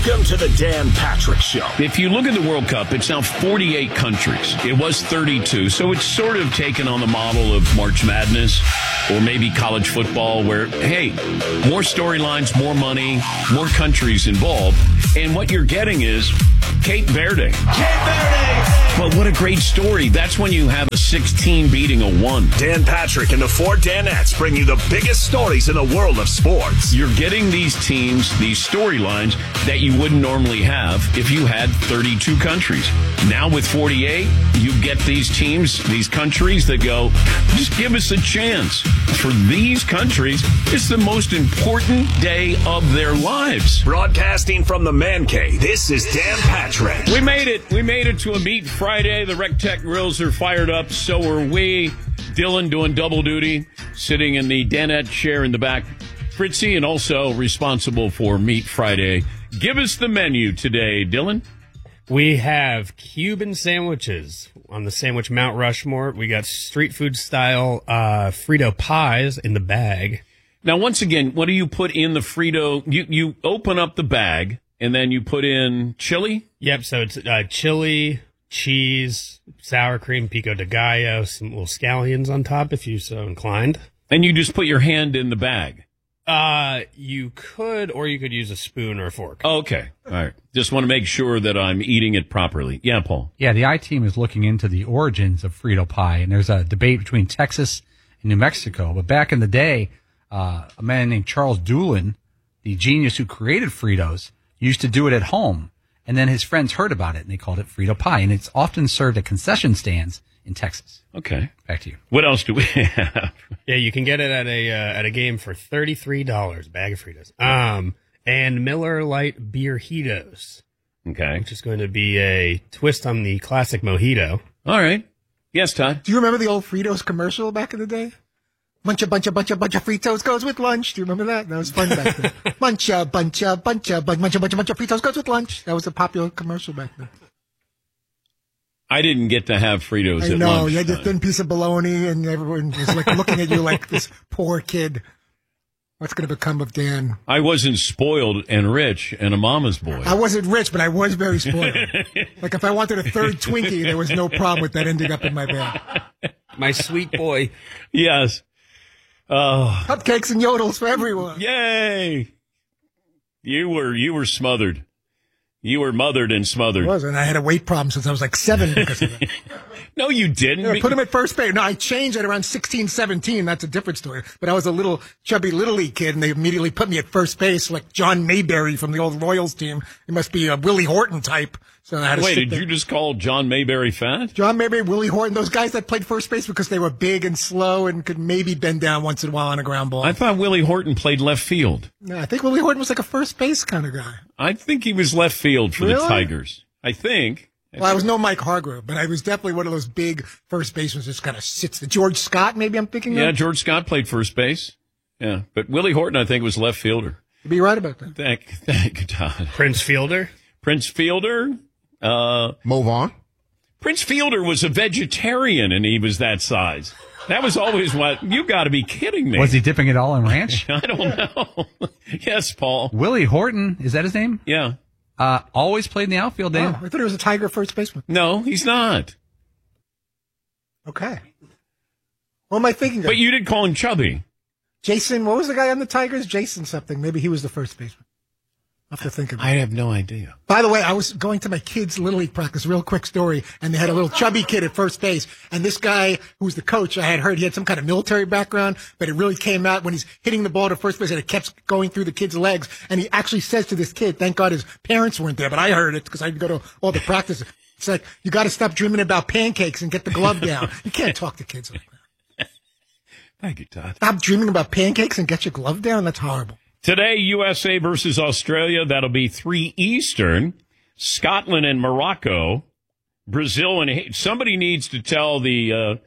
Welcome to the Dan Patrick Show. If you look at the World Cup, it's now 48 countries. It was 32, so it's sort of taken on the model of March Madness or maybe college football where, hey, more storylines, more money, more countries involved. And what you're getting is Cape Verde. Cape Verde! But what a great story. That's when you have a 16 beating a 1. Dan Patrick and the four Danettes bring you the biggest stories in the world of sports. You're getting these teams, these storylines that you wouldn't normally have if you had 32 countries. Now with 48, you get these teams, these countries that go, just give us a chance. For these countries, it's the most important day of their lives. Broadcasting from the Man Cave, this is Dan Patrick. We made it. We made it to a Meat Friday. The Rec Tech Grills are fired up. So are we. Dylan doing double duty, sitting in the Danette chair in the back. Fritzy, and also responsible for Meat Friday. Give us the menu today, Dylan. We have Cuban sandwiches on the sandwich Mount Rushmore. We got street food style Frito pies in the bag. Now, once again, what do you put in the Frito? You open up the bag, and then you put in chili? Yep, so it's chili, cheese, sour cream, pico de gallo, some little scallions on top if you're so inclined. And you just put your hand in the bag? You could, or you could use a spoon or a fork. Okay. All right. Just want to make sure that I'm eating it properly. Yeah, Paul. Yeah, the I-Team is looking into the origins of Frito pie, and there's a debate between Texas and New Mexico. But back in the day, a man named Charles Doolin, the genius who created Fritos, used to do it at home. And then his friends heard about it, and they called it Frito pie. And it's often served at concession stands in Texas. Okay. Back to you. What else do we have? Yeah, you can get it at a game for $33, a bag of Fritos. And Miller Lite Beerjitos. Okay. Which is going to be a twist on the classic mojito. All right. Yes, Todd. Do you remember the old Fritos commercial back in the day? Bunch of Fritos goes with lunch. Do you remember that? That was fun back then. bunch of Fritos goes with lunch. That was a popular commercial back then. I didn't get to have Fritos at lunch. I know. You had your thin piece of bologna, and everyone was like looking at you like this poor kid. What's going to become of Dan? I wasn't spoiled and rich and a mama's boy. I wasn't rich, but I was very spoiled. Like if I wanted a third Twinkie, there was no problem with that ending up in my bag. My sweet boy. Yes. Cupcakes and yodels for everyone. Yay! You were smothered. You were mothered and smothered. I was, and I had a weight problem since I was like 7 because of that. No, you didn't. Yeah, put him at first base. No, I changed at around 16, 17. That's a different story. But I was a little chubby Little League kid, and they immediately put me at first base like John Mayberry from the old Royals team. He must be a Willie Horton type. So I had to Wait, sit did there. you just call John Mayberry fat? John Mayberry, Willie Horton, those guys that played first base because they were big and slow and could maybe bend down once in a while on a ground ball. I thought Willie Horton played left field. No, I think Willie Horton was like a first base kind of guy. I think he was left field for the Really? Tigers. I think. Well, I was no Mike Hargrove, but I was definitely one of those big first basemen just kind of sits. The George Scott, maybe I'm thinking Yeah, of? George Scott played first base. Yeah, but Willie Horton, I think, was left fielder. You'd be right about that. Thank you, Todd. Prince Fielder. Prince Fielder. Move on. Prince Fielder was a vegetarian, and he was that size. That was always what. You got to be kidding me. Was he dipping it all in ranch? I don't know. Yes, Paul. Willie Horton, is that his name? Yeah. Always played in the outfield, Dan. Oh, I thought he was a Tiger first baseman. No, he's not. Okay. What am I thinking of? But you did call him chubby. Jason, what was the guy on the Tigers? Jason something. Maybe he was the first baseman. I'll have to think of it. I have no idea. By the way, I was going to my kids' Little League practice, real quick story, and they had a little chubby kid at first base. And this guy, who was the coach, I had heard he had some kind of military background, but it really came out when he's hitting the ball to first base and it kept going through the kid's legs. And he actually says to this kid, thank God his parents weren't there, but I heard it because I'd go to all the practices. It's like, you got to stop dreaming about pancakes and get the glove down. You can't talk to kids like that. Thank you, Todd. Stop dreaming about pancakes and get your glove down? That's horrible. Today, USA versus Australia. That'll be 3 Eastern. Scotland and Morocco. Brazil and somebody needs to tell the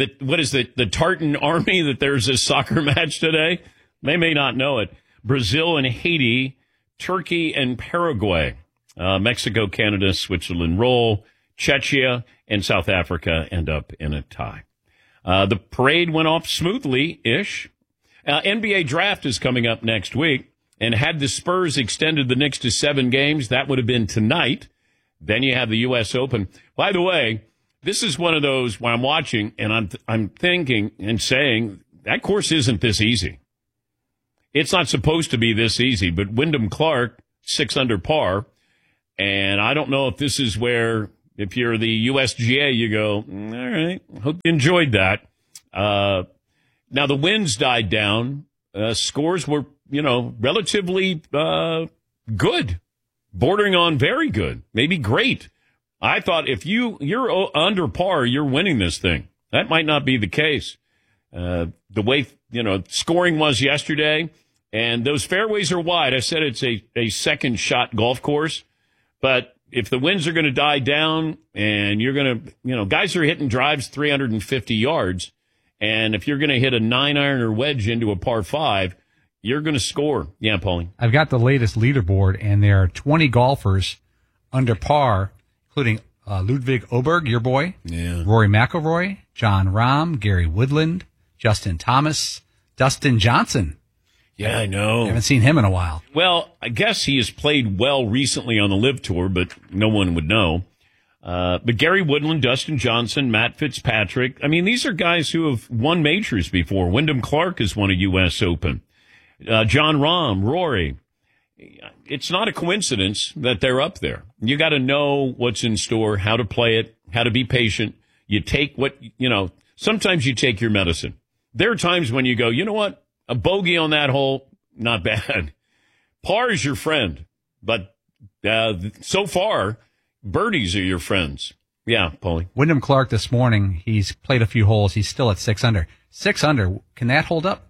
Tartan Army that there's a soccer match today. They may not know it. Brazil and Haiti, Turkey and Paraguay, Mexico, Canada, Switzerland roll. Czechia and South Africa end up in a tie. The parade went off smoothly-ish. NBA draft is coming up next week, And had the Spurs extended the Knicks to 7 games, that would have been tonight. Then you have the U.S. Open. By the way, this is one of those when I'm watching and I'm thinking and saying that course isn't this easy. It's not supposed to be this easy, but Wyndham Clark, 6 under par. And I don't know if this is where, if you're the USGA, you go, all right, hope you enjoyed that. Now the winds died down. Scores were, relatively good, bordering on very good, maybe great. I thought if you're under par, you're winning this thing. That might not be the case. The way, scoring was yesterday, and those fairways are wide. I said it's a second shot golf course, but if the winds are going to die down and you're going to, guys are hitting drives 350 yards, and if you're going to hit a 9-iron or wedge into a par 5, you're going to score. Yeah, Paulie. I've got the latest leaderboard, and there are 20 golfers under par, including Ludwig Oberg, your boy, Rory McIlroy, John Rahm, Gary Woodland, Justin Thomas, Dustin Johnson. Yeah, I know. I haven't seen him in a while. Well, I guess he has played well recently on the LIV Tour, but no one would know. But Gary Woodland, Dustin Johnson, Matt Fitzpatrick. I mean, these are guys who have won majors before. Wyndham Clark has won a U.S. Open. John Rahm, Rory. It's not a coincidence that they're up there. You got to know what's in store, how to play it, how to be patient. You take what, sometimes you take your medicine. There are times when you go, you know what? A bogey on that hole, not bad. Par is your friend, but so far, birdies are your friends. Yeah, Paulie. Wyndham Clark this morning, he's played a few holes. He's still at 6 under. 6 under, can that hold up?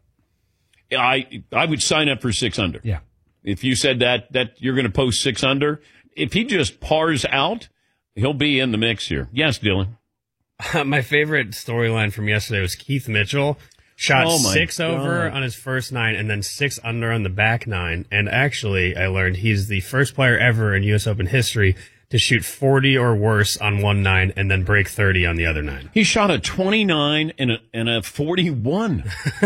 I would sign up for 6 under. Yeah. If you said that you're going to post 6 under, if he just pars out, he'll be in the mix here. Yes, Dylan. My favorite storyline from yesterday was Keith Mitchell shot 6 over on his first 9 and then 6 under on the back 9. And actually, I learned he's the first player ever in U.S. Open history to shoot 40 or worse on one 9 and then break 30 on the other 9. He shot a 29 and a 41.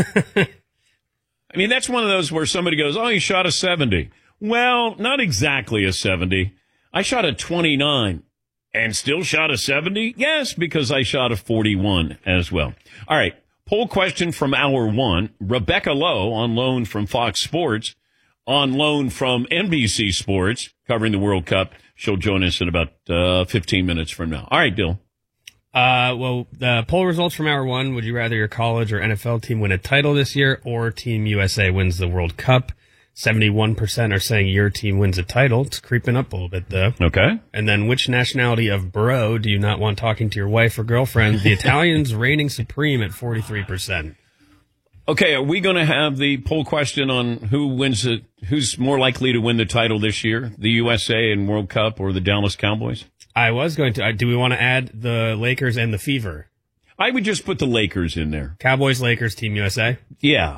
I mean, that's one of those where somebody goes, oh, he shot a 70. Well, not exactly a 70. I shot a 29 and still shot a 70? Yes, because I shot a 41 as well. All right, poll question from hour 1. Rebecca Lowe, on loan from Fox Sports, on loan from NBC Sports, covering the World Cup. She'll join us in about 15 minutes from now. All right, Dill. Well, the poll results from hour 1, would you rather your college or NFL team win a title this year or Team USA wins the World Cup? 71% are saying your team wins a title. It's creeping up a little bit, though. Okay. And then which nationality of bro do you not want talking to your wife or girlfriend? The Italians reigning supreme at 43%. Okay, are we going to have the poll question on who's more likely to win the title this year, the USA and World Cup or the Dallas Cowboys? I was going to. Do we want to add the Lakers and the Fever? I would just put the Lakers in there. Cowboys, Lakers, Team USA? Yeah.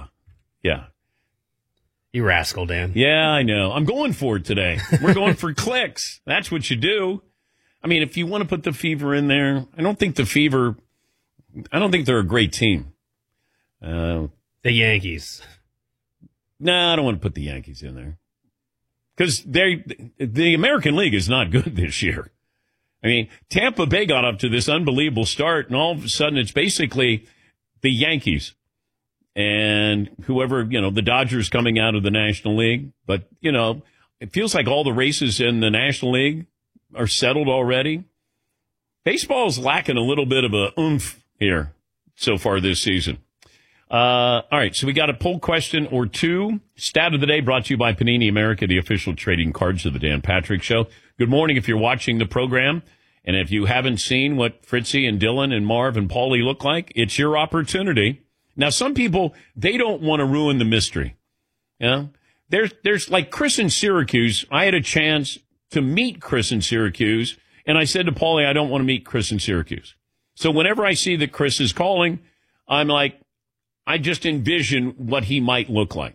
You rascal, Dan. Yeah, I know. I'm going for it today. We're going for clicks. That's what you do. I mean, if you want to put the Fever in there, I don't think they're a great team. The Yankees. No, I don't want to put the Yankees in there. Because the American League is not good this year. I mean, Tampa Bay got up to this unbelievable start, and all of a sudden it's basically the Yankees and whoever, the Dodgers coming out of the National League. But, it feels like all the races in the National League are settled already. Baseball's lacking a little bit of a oomph here so far this season. All right, so we got a poll question or two. Stat of the day brought to you by Panini America, the official trading cards of the Dan Patrick Show. Good morning if you're watching the program. And if you haven't seen what Fritzy and Dylan and Marv and Paulie look like, it's your opportunity. Now, some people, they don't want to ruin the mystery. There's like Chris in Syracuse. I had a chance to meet Chris in Syracuse, and I said to Paulie, I don't want to meet Chris in Syracuse. So whenever I see that Chris is calling, I'm like, I just envision what he might look like.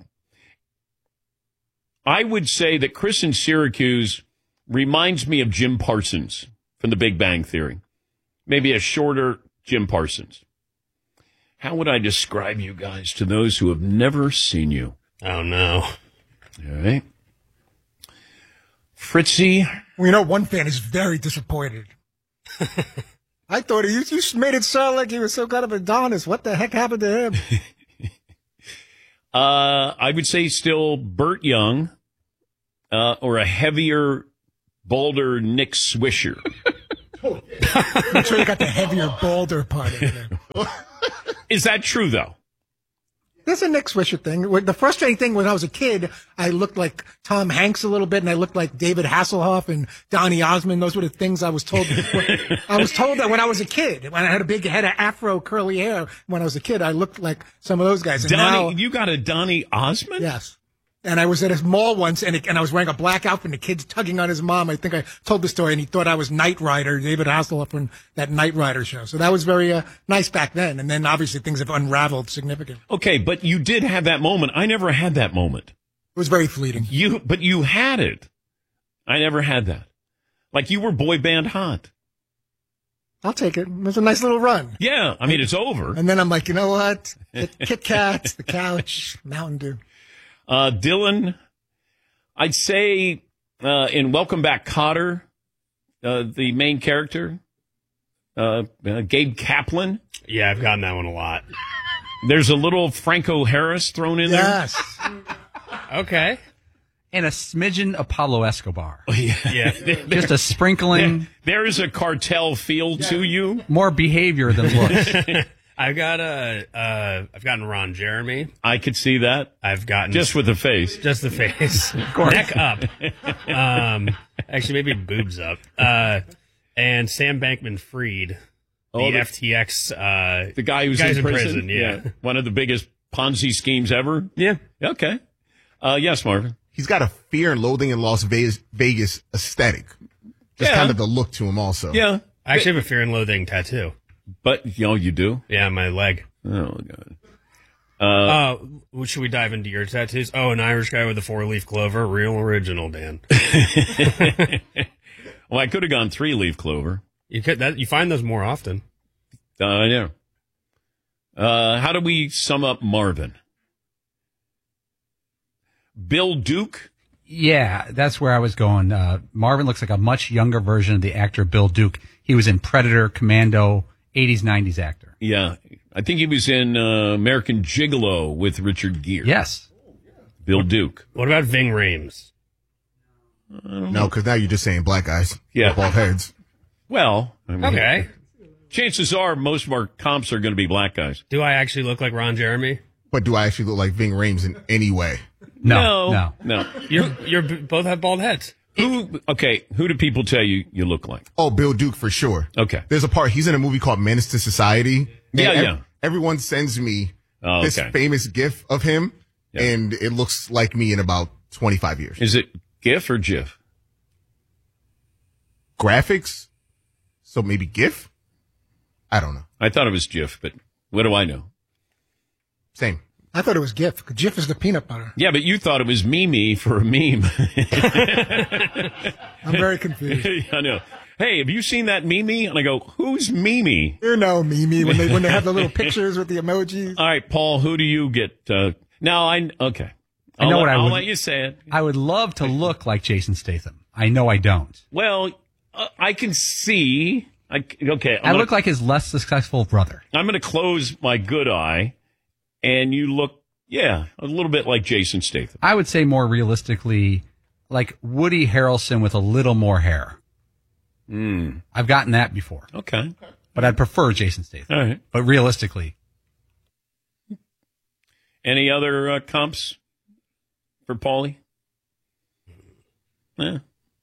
I would say that Chris in Syracuse reminds me of Jim Parsons from The Big Bang Theory. Maybe a shorter Jim Parsons. How would I describe you guys to those who have never seen you? Oh, no. All right. Fritzy. Well, you know, one fan is very disappointed. I thought you made it sound like he was some kind of Adonis. What the heck happened to him? I would say still Burt Young, or a heavier, bolder Nick Swisher. Make sure you got the heavier, bolder part in there. Is that true, though? There's a Nick Swisher thing. The frustrating thing when I was a kid, I looked like Tom Hanks a little bit, and I looked like David Hasselhoff and Donny Osmond. Those were the things I was told. I was told that when I was a kid, when I had a big head of afro curly hair, when I was a kid, I looked like some of those guys. And now, You got a Donny Osmond? yes. And I was at a mall once, and I was wearing a black outfit, and the kid's tugging on his mom. I think I told the story, and he thought I was Knight Rider, David Hasselhoff from that Knight Rider show. So that was very nice back then. And then obviously things have unraveled significantly. Okay, but you did have that moment. I never had that moment. It was very fleeting. But you had it. I never had that. Like you were boy band hot. I'll take it. It was a nice little run. Yeah, I mean it's over. And then I'm like, you know what? Kit Kats, the couch, Mountain Dew. Dylan, I'd say in Welcome Back, Kotter, the main character, Gabe Kaplan. Yeah, I've gotten that one a lot. There's a little Franco Harris thrown in Yes. Okay. And a smidgen Apollo Escobar. there. Yeah. Just a sprinkling, There is a cartel feel to you. more behavior than looks. I've gotten Ron Jeremy. I could see that. I've gotten Just with the face. just the face, neck up. Actually, maybe boobs up. And Sam Bankman-Fried, the FTX. The guy who's guy's in prison. Yeah. One of the biggest Ponzi schemes ever. Yeah. Okay. Yes, Marvin. He's got a fear and loathing in Las Vegas aesthetic. Just Yeah. kind of the look to him also. Yeah. I actually have a fear and loathing tattoo. But, you do? Yeah, on my leg. Oh, God. Should we dive into your tattoos? Oh, an Irish guy with a 4-leaf clover. Real original, Dan. Well, I could have gone 3-leaf clover. You find those more often. I know. How do we sum up Marvin? Bill Duke? Yeah, that's where I was going. Marvin looks like a much younger version of the actor Bill Duke. He was in Predator, Commando, 80s, 90s actor. Yeah. I think he was in American Gigolo with Richard Gere. Yes. Bill Duke. What about Ving Rhames? No, because now you're just saying black guys. Yeah. With bald heads. Well, I mean, Okay. chances are most of our comps are going to be black guys. Do I actually look like Ron Jeremy? But do I actually look like Ving Rhames in any way? No. You're both have bald heads. Who do people tell you look like? Oh, Bill Duke for sure. Okay. There's a part, he's in a movie called Menace to Society. Yeah. Everyone sends me this okay. famous gif of him, Yeah. and it looks like me in about 25 years. Is it GIF or GIF? Graphics? So maybe GIF? I don't know. I thought it was GIF, but what do I know? Same. I thought it was GIF. GIF is the peanut butter. Yeah, but you thought it was Mimi for a meme. I'm very confused. I know. Hey, have you seen that Mimi? And I go, who's Mimi? You know Mimi when they have the little pictures with the emojis. All right, Paul, who do you get? Okay. I know what I I'll would- let you say it. I would love to look like Jason Statham. I know I don't. Well, I can see. I look like his less successful brother. I'm going to close my good eye, and you look, a little bit like Jason Statham. I would say more realistically, like Woody Harrelson with a little more hair. I've gotten that before, Okay. but I'd prefer Jason Statham. All right. But realistically, Any other comps for Paulie? Yeah.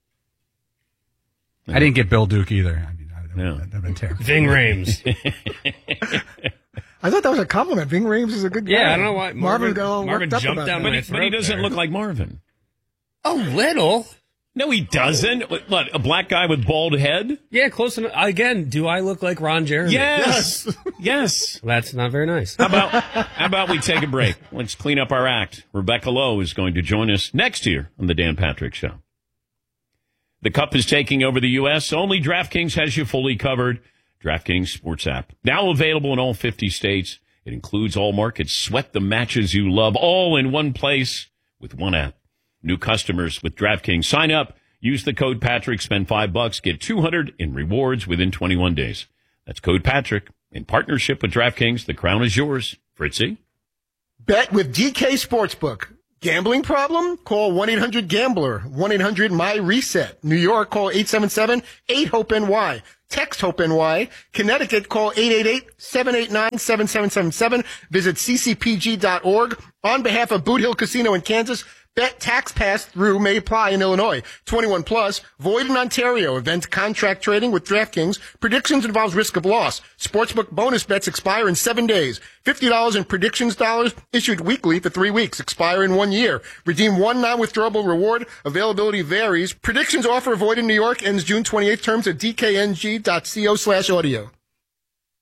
I didn't get Bill Duke either. I mean, No. that'd been terrible. Ving Rhames. I thought that was a compliment. Ving Rhames is a good guy. Yeah, I don't know why Marvin got all Marvin worked up jumped about down that. my But he throat doesn't there. look like Marvin. A little. No, he doesn't. What, a black guy with bald head? Yeah, close enough. Again, do I look like Ron Jeremy? Yes. Yes. That's not very nice. How about we take a break? Let's clean up our act. Rebecca Lowe is going to join us next year on the Dan Patrick Show. The Cup is taking over the U.S. Only DraftKings has you fully covered. DraftKings Sports app. Now available in all 50 states. It includes all markets. Sweat the matches you love all in one place with one app. new customers with DraftKings. Sign up, use the code Patrick, spend $5, get $200 in rewards within 21 days. That's code Patrick. In partnership with DraftKings, the crown is yours. Fritzy? Bet with DK Sportsbook. Gambling problem? Call 1-800-GAMBLER. 1-800-MY-RESET. New York, call 877-8-HOPE-NY. Text HOPE-NY. Connecticut, call 888-789-7777. Visit ccpg.org. On behalf of Boot Hill Casino in Kansas, bet tax pass-through may apply in Illinois. 21 plus, void in Ontario. Event contract trading with DraftKings. Predictions involves risk of loss. Sportsbook bonus bets expire in 7 days. $50 in predictions dollars issued weekly for 3 weeks. Expire in 1 year. Redeem one non-withdrawable reward. Availability varies. Predictions offer void in New York. Ends June 28th. Terms at dkng.co/audio.